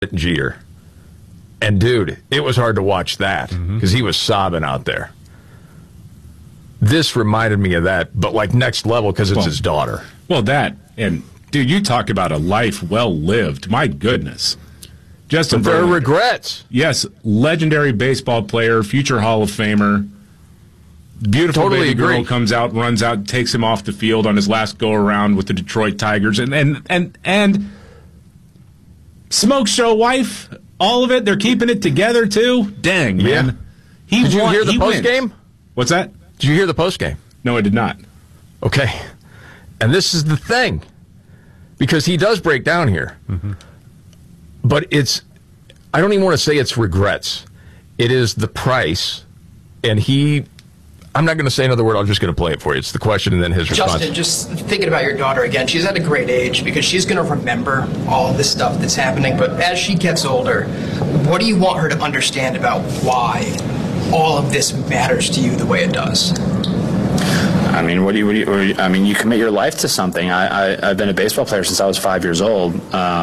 Jeter. And, dude, it was hard to watch that because he was sobbing out there. This reminded me of that, but like next level because it's his daughter. Well, that, and, dude, you talk about a life well lived. My goodness. Justin But there are Verlander. regrets. Yes, legendary baseball player, future Hall of Famer. Beautiful Totally baby girl agree. comes out, runs out, takes him off the field on his last go around with the Detroit Tigers, and smoke show wife, all of it. They're keeping it together too. Dang, man. Yeah. Did you hear the post game? What's that? Did you hear the post game? No, I did not. Okay, and this is the thing, because he does break down here, but I don't even want to say it's regrets. It is the price, and I'm not going to say another word. I'm just going to play it for you. It's the question and then his response. Justin, just thinking about your daughter again, she's at a great age because she's going to remember all this stuff that's happening. But as she gets older, what do you want her to understand about why all of this matters to you the way it does? I mean, you commit your life to something. I've been a baseball player since I was 5 years old.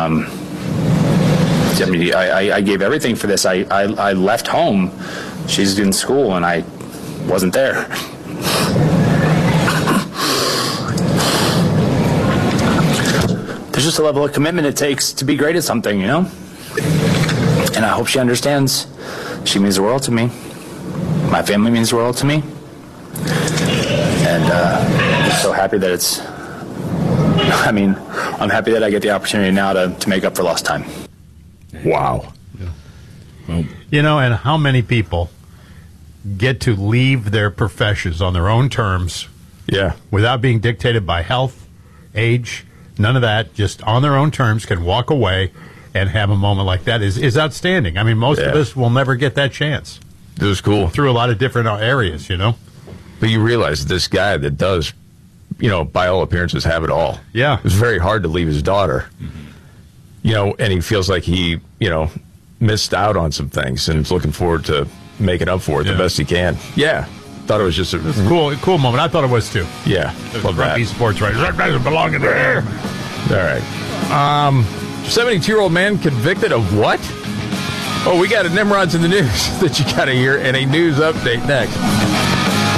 I gave everything for this. I left home. She's in school, and I wasn't there. There's just a level of commitment it takes to be great at something, And I hope she understands. She means the world to me. My family means the world to me. And I'm so happy that I'm happy that I get the opportunity now to make up for lost time. Wow. Well, and how many people get to leave their professions on their own terms without being dictated by health, age, none of that, just on their own terms, can walk away and have a moment like that is outstanding. I mean, most of us will never get that chance. It was cool. Through a lot of different areas, But you realize this guy that does, by all appearances, have it all. Yeah. It was very hard to leave his daughter. And he feels like he, missed out on some things and is looking forward to making up for it the best he can. Yeah. Thought it was just a cool moment. I thought it was too. Yeah. Love that. Sports Writers. That doesn't belong in there. All right. 72-year-old man convicted of what? Oh, we got a Nimrod's in the news that you got to hear and a news update next.